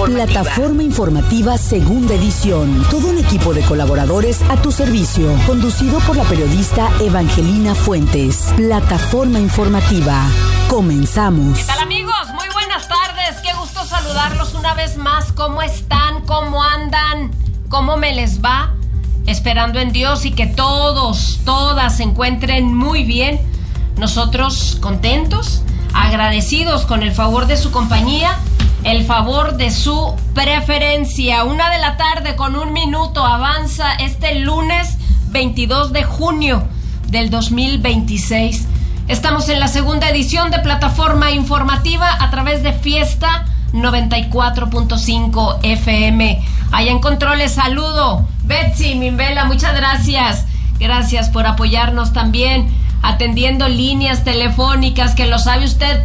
Plataforma Informativa Segunda Edición. Todo un equipo de colaboradores a tu servicio. Conducido por la periodista Evangelina Fuentes. Plataforma Informativa. Comenzamos. ¿Qué tal, amigos? Muy buenas tardes. Qué gusto saludarlos una vez más. ¿Cómo están? ¿Cómo andan? ¿Cómo me les va? Esperando en Dios y que todos, todas se encuentren muy bien. Nosotros contentos, agradecidos con el favor de su compañía, el favor de su preferencia. 1:00 p.m. con 1 minuto avanza este lunes 22 de junio del 2026. Estamos en la segunda edición de Plataforma Informativa a través de Fiesta 94.5 FM. Allá en controles, saludo. Betsy Mimbela, muchas gracias. Gracias por apoyarnos también, atendiendo líneas telefónicas que lo sabe usted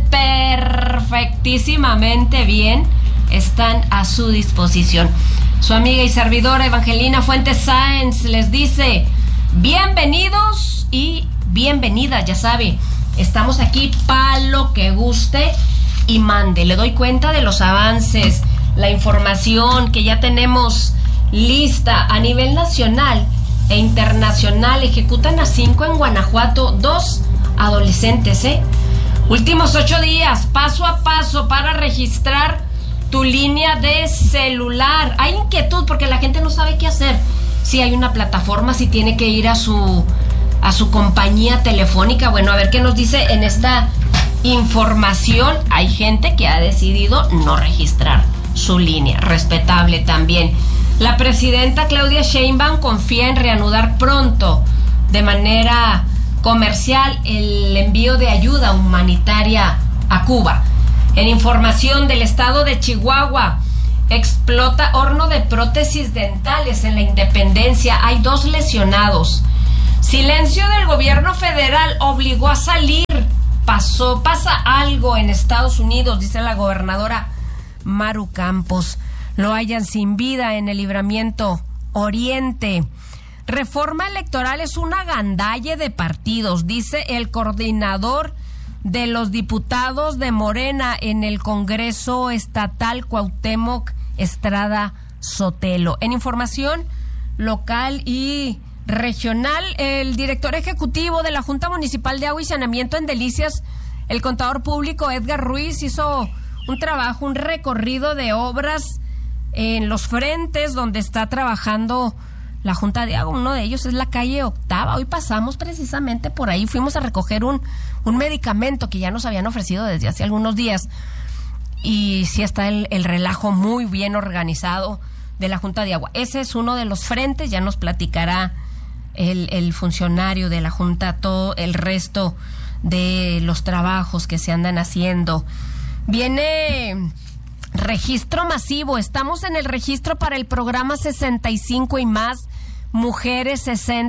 perfectísimamente bien, están a su disposición. Su amiga y servidora Evangelina Fuentes Sáenz les dice bienvenidos y bienvenidas, ya sabe, estamos aquí para lo que guste y mande. Le doy cuenta de los avances, la información que ya tenemos lista a nivel nacional e internacional. Ejecutan a 5 en Guanajuato, 2 adolescentes, Últimos 8 días, paso a paso para registrar tu línea de celular. Hay inquietud porque la gente no sabe qué hacer. Si hay una plataforma, si tiene que ir a su compañía telefónica. Bueno, a ver qué nos dice en esta información. Hay gente que ha decidido no registrar su línea, respetable también. La presidenta Claudia Sheinbaum confía en reanudar pronto, de manera comercial, el envío de ayuda humanitaria a Cuba. En información del estado de Chihuahua, explota horno de prótesis dentales en la Independencia. Hay 2 lesionados. Silencio del gobierno federal obligó a salir. Pasa algo en Estados Unidos, dice la gobernadora Maru Campos. Lo hallan sin vida en el Libramiento Oriente. Reforma electoral es una gandalle de partidos, dice el coordinador de los diputados de Morena en el Congreso Estatal, Cuauhtémoc Estrada Sotelo. En información local y regional, el director ejecutivo de la Junta Municipal de Agua y Saneamiento en Delicias, el contador público Edgar Ruiz, hizo un trabajo, un recorrido de obras en los frentes donde está trabajando la Junta de Agua. Uno de ellos es la calle Octava. Hoy pasamos precisamente por ahí, fuimos a recoger un medicamento que ya nos habían ofrecido desde hace algunos días, y sí está el relajo muy bien organizado de la Junta de Agua. Ese es uno de los frentes, ya nos platicará el funcionario de la Junta todo el resto de los trabajos que se andan haciendo. Viene registro masivo, estamos en el registro para el programa 65 y más, mujeres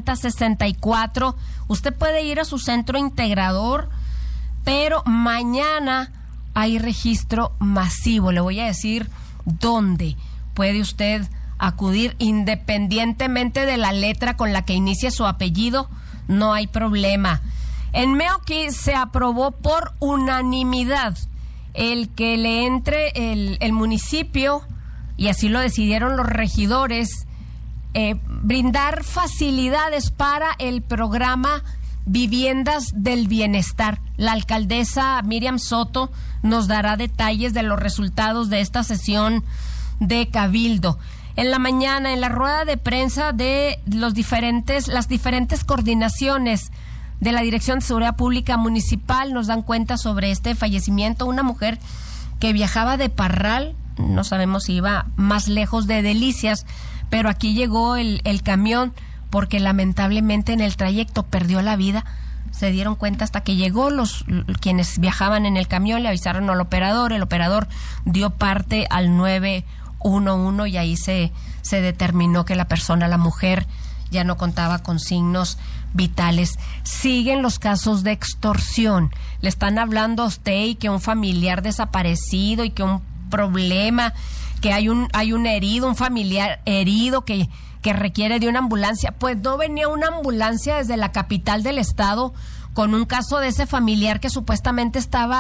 60-64. Usted puede ir a su centro integrador, pero mañana hay registro masivo. Le voy a decir dónde puede usted acudir independientemente de la letra con la que inicie su apellido, no hay problema. En Meoqui se aprobó por unanimidad el que le entre el municipio, y así lo decidieron los regidores, brindar facilidades para el programa Viviendas del Bienestar. La alcaldesa Miriam Soto nos dará detalles de los resultados de esta sesión de Cabildo. En la mañana, en la rueda de prensa de las diferentes coordinaciones de la Dirección de Seguridad Pública Municipal, nos dan cuenta sobre este fallecimiento. Una mujer que viajaba de Parral, no sabemos si iba más lejos de Delicias, pero aquí llegó el camión porque lamentablemente en el trayecto perdió la vida. Se dieron cuenta hasta que llegó quienes viajaban en el camión, le avisaron al operador, el operador dio parte al 911 y ahí se determinó que la mujer, ya no contaba con signos vitales. Siguen los casos de extorsión. Le están hablando a usted y que un familiar desaparecido y que un problema, que hay un herido, un familiar herido que requiere de una ambulancia. Pues no venía una ambulancia desde la capital del estado con un caso de ese familiar que supuestamente estaba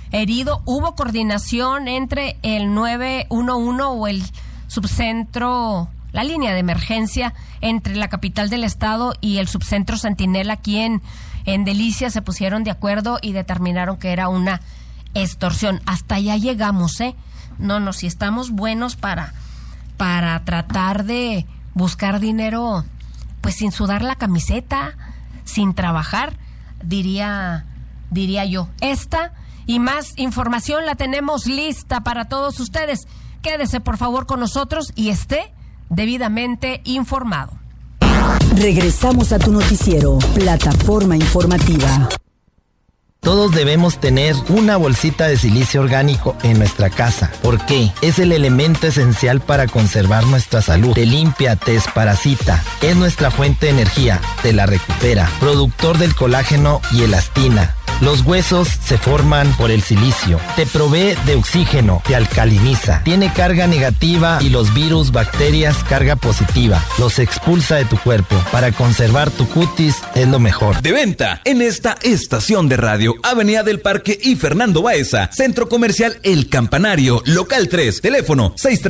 herido. Hubo coordinación entre el 911 o el subcentro, la línea de emergencia entre la capital del estado y el subcentro Centinela aquí en Delicias. Se pusieron de acuerdo y determinaron que era una extorsión. Hasta allá llegamos, No, si estamos buenos para tratar de buscar dinero, pues sin sudar la camiseta, sin trabajar, diría yo. Esta y más información la tenemos lista para todos ustedes. Quédese por favor con nosotros y esté debidamente informado. Regresamos a tu noticiero, Plataforma Informativa. Todos debemos tener una bolsita de silicio orgánico en nuestra casa. ¿Por qué? Es el elemento esencial para conservar nuestra salud. Te limpia, te desparasita. Es nuestra fuente de energía. Te la recupera. Productor del colágeno y elastina. Los huesos se forman por el silicio. Te provee de oxígeno, te alcaliniza. Tiene carga negativa y los virus, bacterias, carga positiva. Los expulsa de tu cuerpo. Para conservar tu cutis es lo mejor. De venta en esta estación de radio, Avenida del Parque y Fernando Baeza, Centro Comercial El Campanario, Local 3, teléfono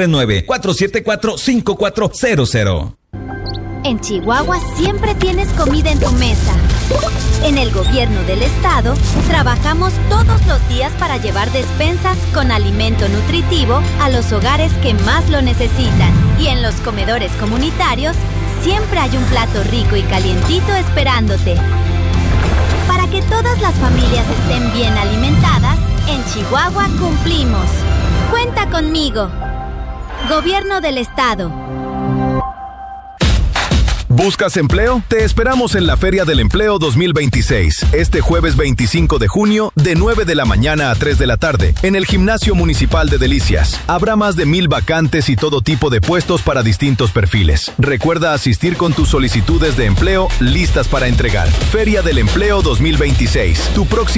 639-474-5400. En Chihuahua siempre tienes comida en tu mesa. En el gobierno del estado, trabajamos todos los días para llevar despensas con alimento nutritivo a los hogares que más lo necesitan. Y en los comedores comunitarios, siempre hay un plato rico y calientito esperándote. Para que todas las familias estén bien alimentadas, en Chihuahua cumplimos. Cuenta conmigo. Gobierno del estado. ¿Buscas empleo? Te esperamos en la Feria del Empleo 2026, este jueves 25 de junio, de 9 de la mañana a 3 de la tarde, en el Gimnasio Municipal de Delicias. Habrá más de 1,000 vacantes y todo tipo de puestos para distintos perfiles. Recuerda asistir con tus solicitudes de empleo listas para entregar. Feria del Empleo 2026, tu próximo